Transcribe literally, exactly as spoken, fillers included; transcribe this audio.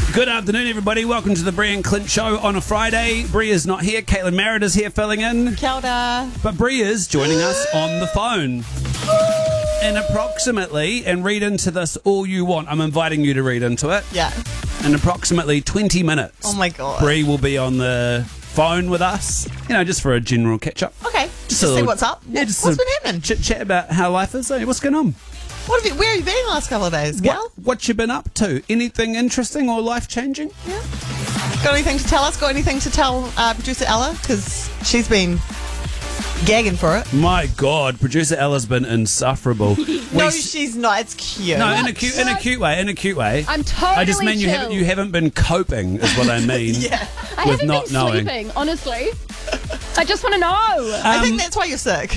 Good afternoon, everybody. Welcome to the Brie and Clint Show on a Friday. Brie is not here. Caitlin Merritt is here filling in. Kia ora. But Brie is joining us on the phone. And approximately, and read into this all you want. I'm inviting you to read into it. Yeah. In approximately twenty minutes. Oh my god. Brie will be on the phone with us, you know, just for a general catch up. Okay. Just, a to see little- what's up. Yeah, just What's a been happening? Chit chat about how life is. Hey, what's going on? What have you, where have you been the last couple of days, Gal? What, what you been up to? Anything interesting or life changing? Yeah. Got anything to tell us? Got anything to tell uh, producer Ella? Because she's been gagging for it. My God, producer Ella's been insufferable. No, We- she's not. It's cute. No, in a cute, in a cute way, in a cute way. I'm totally I just mean you chill. haven't, you haven't been coping, is what I mean. Yeah. I with haven't not been knowing. sleeping, honestly. I just want to know. I Um, think that's why you're sick.